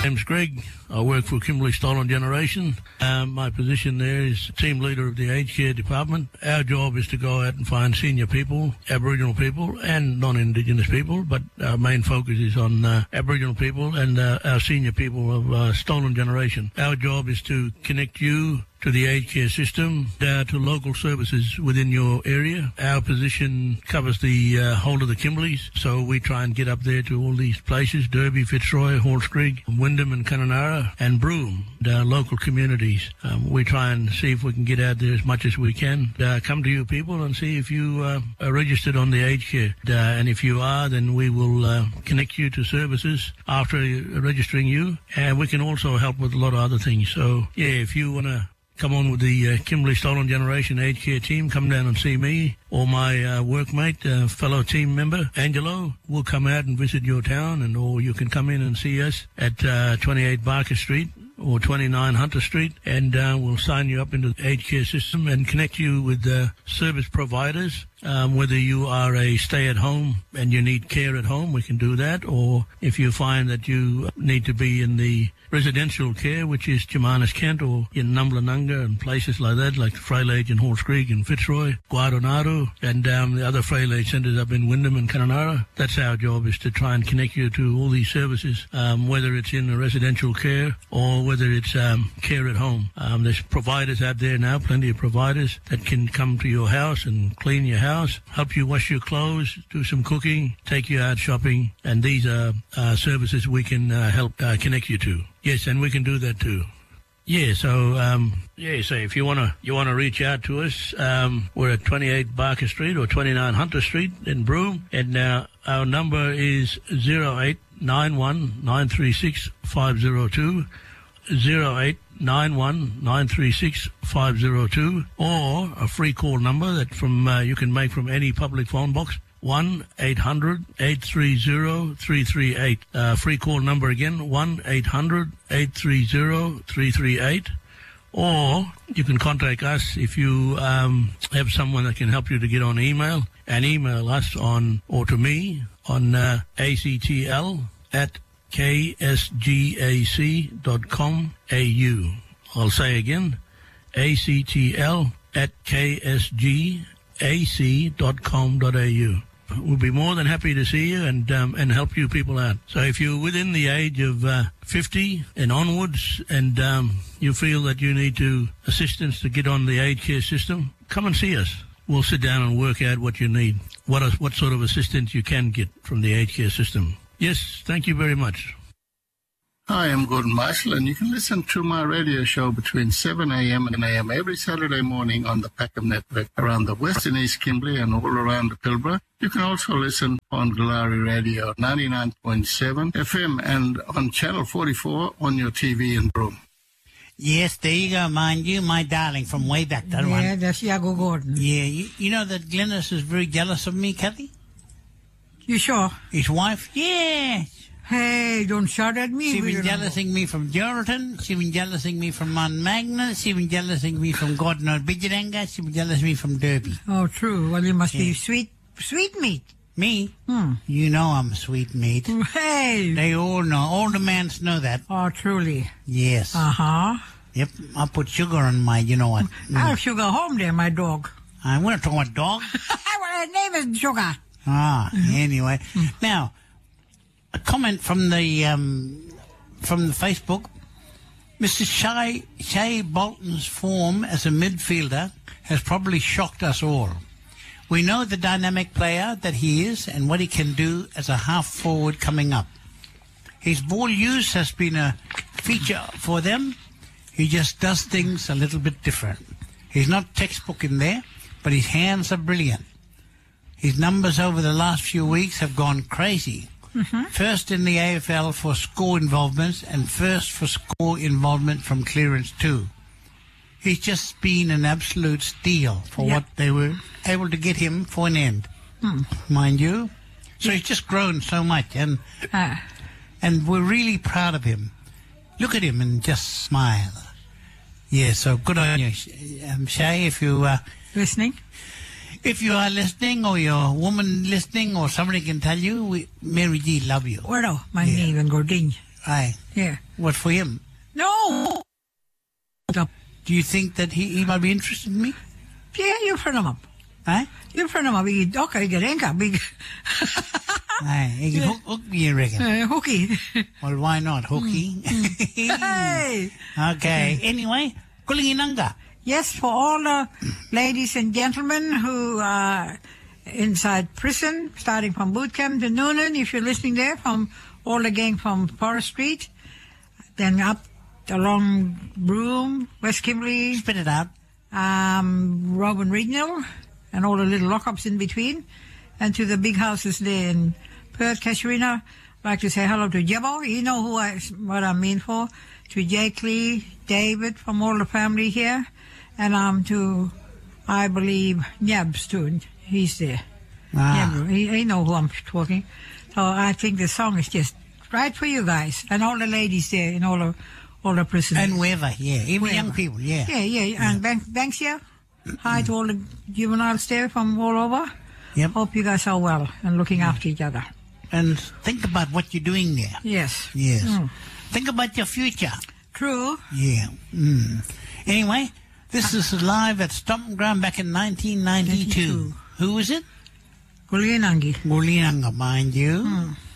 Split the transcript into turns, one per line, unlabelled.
My name's Greg. I work for Kimberley Stolen Generation. My position there is team leader of the aged care department. Our job is to go out and find senior people, Aboriginal people and non-Indigenous people, but our main focus is on Aboriginal people and our senior people of Stolen Generation. Our job is to connect you to the aged care system, to local services within your area. Our position covers the whole of the Kimberleys, so we try and get up there to all these places, Derby, Fitzroy, Halls Creek, Wyndham and Kununurra and Broome, our local communities. We try and see if we can get out there as much as we can. Come to you people and see if you are registered on the aged care. And if you are, then we will connect you to services after registering you. And we can also help with a lot of other things. So, yeah, if you want to come on with the Kimberley Stolen Generation aged care team, come down and see me or my workmate, fellow team member, Angelo. We'll come out and visit your town, or you can come in and see us at 28 Barker Street or 29 Hunter Street, and we'll sign you up into the aged care system and connect you with service providers. Whether you are a stay-at-home and you need care at home, we can do that, or if you find that you need to be in the residential care, which is Jemanis Kent or in Numblanunga and places like that, like Frail Age in Halls Creek and Fitzroy, Guadonaru, and the other Frail Age centres up in Wyndham and Kununurra. That's our job, is to try and connect you to all these services, whether it's in a residential care or whether it's care at home. There's providers out there now, plenty of providers that can come to your house and clean your house, help you wash your clothes, do some cooking, take you out shopping, and these are services we can help connect you to. Yes, and we can do that too. Yeah, so so if you wanna reach out to us, we're at 28 Barker Street or 29 Hunter Street in Broome, and our number is 0891 936 502, 0891 936 502, or a free call number that you can make from any public phone box, 1-800-830-338. Free call number again, 1-800-830-338. Or you can contact us if you have someone that can help you to get on email, and email us or to me on actl@ksgac.com.au. I'll say again, actl@ksgac.com.au. We'll be more than happy to see you and help you people out. So if you're within the age of 50 and onwards, and you feel that you need assistance to get on the aged care system, come and see us. We'll sit down and work out what you need, what sort of assistance you can get from the aged care system. Yes, thank you very much.
Hi, I'm Gordon Marshall, and you can listen to my radio show between 7 a.m. and 9 a.m. every Saturday morning on the Packham Network around the West and East Kimberley and all around the Pilbara. You can also listen on Galari Radio 99.7 FM and on Channel 44 on your TV in Broome.
Yes, there you go, mind you, my darling, from way back, that one.
Yeah, that's Iago Gordon.
Yeah, you know that Glennis is very jealous of me, Kathy?
You sure?
His wife? Yeah.
Hey, don't shout at me.
She's been jealousing me from Geraldton. She's been jealousing me from Mount Magna. She's been jealousing me from Gordon or Bidgeranga. She's been jealousing me from Derby.
Oh, true. Well, you must be sweet meat.
Me? You know I'm sweet meat.
Hey!
They all know. All the mans know that.
Oh, truly?
Yes.
Uh-huh.
Yep, I put sugar on my, you know what.
I have Sugar home there, my dog.
I'm going to talk about dog.
Well, her name is Sugar.
Anyway. Now, a comment from the Facebook. Mr. Shea Bolton's form as a midfielder has probably shocked us all. We know the dynamic player that he is and what he can do as a half-forward coming up. His ball use has been a feature for them. He just does things a little bit different. He's not textbook in there, but his hands are brilliant. His numbers over the last few weeks have gone crazy. Mm-hmm. First in the AFL for score involvements and first for score involvement from clearance too. He's just been an absolute steal for what they were able to get him for an end, mind you. So he's just grown so much, and we're really proud of him. Look at him and just smile. Yeah, so good on you, Shay, if you
listening.
If you are listening, or your woman listening, or somebody can tell you, Mary G love you.
Well, my name is Gordon.
Aye.
Yeah.
What for him?
No.
Do you think that he might be interested in me?
Yeah, you phone him up.
Aye?
You phone him up. Okay, get enka big.
Aye. He can hook me, you reckon?
Hooky.
Well, why not, Hooky?
Hey.
Okay. Anyway, Kulinginanga.
Yes, for all the ladies and gentlemen who are inside prison, starting from boot camp to Noonan, if you're listening there, from all the gang from Forest Street, then up along Broome, West Kimberley,
Spit it out.
Robin Regional, and all the little lockups in between, and to the big houses there in Perth, Casuarina. I'd like to say hello to Jebo. You know what I mean for. To Jake Lee, David, from all the family here, and to, I believe, Nyabs too. He's there.
Ah.
He know who I'm talking. So I think the song is just right for you guys, and all the ladies there in all the prisons.
And wherever, yeah. Even
Wherever.
young people, yeah.
Yeah. And Banksia, hi to all the juveniles there from all over.
Yep.
Hope you guys are well and looking after each other.
And think about what you're doing there.
Yes.
Yes. Think about your future.
True.
Yeah. Anyway, this is live at Stomping Ground back in 1992.
92.
Who is it?
Kulinangi.
Kulinanga, mind you.